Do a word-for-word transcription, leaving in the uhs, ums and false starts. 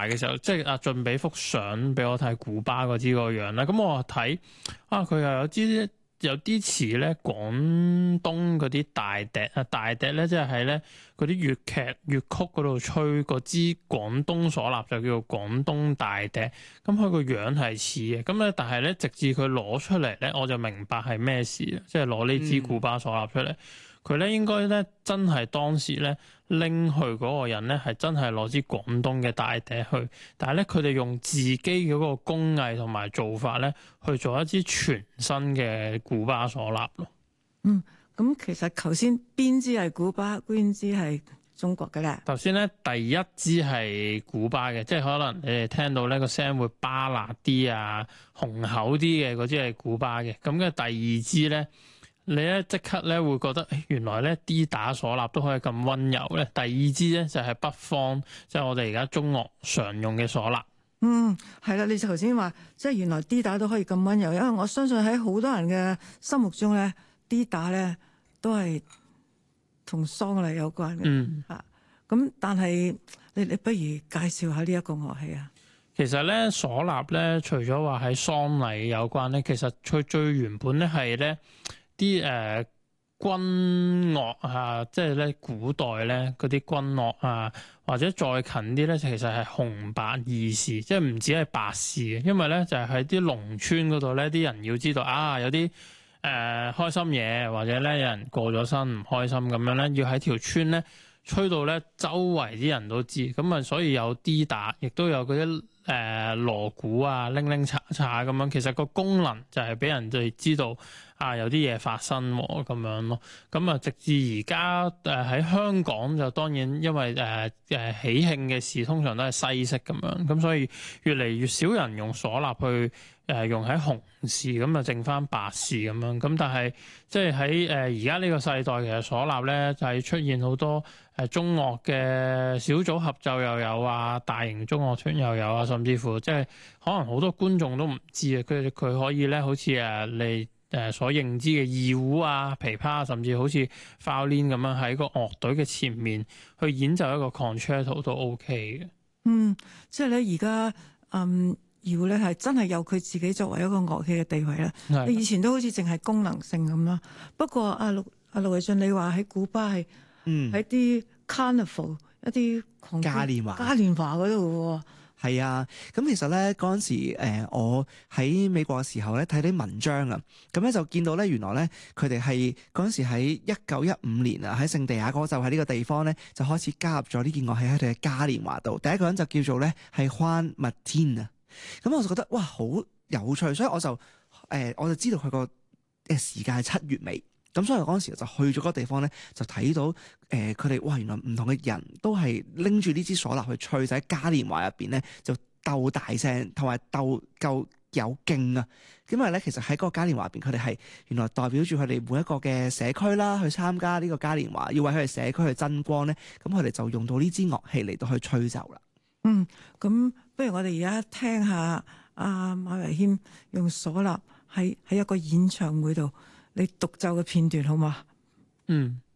大嘅時候，即係阿俊俾幅相俾我睇古巴嗰支個樣啦。咁我睇啊，佢又有啲有啲似咧廣東嗰啲大笛啊，大笛咧即係喺咧嗰啲粵劇粵曲嗰度吹嗰支廣東嗩吶就叫做廣東大笛。咁佢個樣係似嘅，咁咧但係咧直至佢攞出嚟咧，我就明白係咩事啦，即係攞呢支古巴嗩吶出嚟。佢咧應該咧真係當時咧拎去嗰個人咧係真係攞支廣東嘅大笛去，但係咧佢哋用自己嗰個工藝同埋做法咧去做一支全新嘅古巴嗩吶咯。 嗯，咁其實頭先邊支係古巴，邊支係中國嘅咧？ 頭先咧第一支係古巴嘅，即係可能你哋聽到呢個聲會巴辣啲啊、雄厚啲嘅嗰支係古巴嘅。咁嘅第二支咧。你咧即刻咧會覺得，誒原來咧 D 打嗩吶都可以咁溫柔咧。第二支咧就係北方，即係我哋而家中樂常用嘅嗩吶。 嗯，係啦，你頭先話即係原來 D 打都可以咁溫柔，因為我相信喺好多人嘅心目中咧 D 打咧都係同喪禮有關嘅。嗯，嚇咁，但係你你不如介紹下呢一個樂器啊？ 其實咧嗩吶咧，除咗話喺喪禮有關咧，其實佢最原本咧係咧。啲誒、呃、軍樂啊，即係咧古代咧嗰啲軍樂啊，或者再近啲咧，其實係紅白二事，即係唔止係白事嘅，因為咧就係喺啲農村嗰度咧，啲人要知道啊，有啲誒、呃、開心嘢，或者咧有人過咗身唔開心咁樣咧，要喺條村咧吹到咧周圍啲人都知，咁啊所以有 D 打，亦都有嗰啲誒鑼鼓啊，鈴鈴嚓嚓咁樣，其實個功能就係俾人哋知道。啊，有啲嘢發生喎，咁樣咯。咁啊，直至而家誒喺香港就當然因為誒誒、呃、喜慶嘅事通常都係西式咁樣，咁所以越嚟越少人用嗩吶去誒、呃、用喺紅事，咁啊剩翻白事咁樣。咁但係即係喺誒而家呢個世代，其實嗩吶咧就係、是、出現好多誒中樂嘅小組合奏又有啊，大型中樂團又有啊，甚至乎即係可能好多觀眾都唔知啊，佢佢可以咧好似誒你。誒所認知嘅二胡啊、琵琶，甚至好似 violin 咁樣喺個樂隊嘅前面去演奏一個 concerto 都 OK 嘅。嗯， 即係咧而家嗯二胡咧係真係有佢自己作為一個樂器嘅地位啦。你的以前都好似淨係功能性咁啦。不過阿陸阿陸偉俊，你話喺古巴係喺啲 carnival 一啲嘉年華嘉年華嗰度喎。 係啊，咁其實咧嗰陣時、呃，我喺美國嘅時候咧睇啲文章啊，咁咧就見到咧原來咧佢哋係嗰陣時喺一九一五年啊，喺聖地亞哥就喺呢個地方咧就開始加入咗呢件樂器喺佢哋嘅嘉年華度。第一個人就叫做咧係 Juan Martin啊，咁我就覺得哇好有趣，所以我就誒、呃、我就知道佢個誒時間係七月尾。咁所以嗰陣時就去咗嗰個地方咧，就睇到誒佢哋哇原來唔同嘅人都係拎住呢支嗩吶去吹，就喺嘉年華入邊咧就鬥大聲，同埋鬥夠有勁啊！因為咧其實喺嗰個嘉年華入邊，佢哋係原來代表住佢哋每一個嘅社區啦，去參加呢個嘉年華，要為佢哋社區去增光咧，咁佢哋就用到呢支樂器嚟到去吹奏啦。 嗯，咁不如我哋而家聽下阿馬維謙用嗩吶喺喺一個演唱會度你獨奏嘅片段好嗎？ 嗯。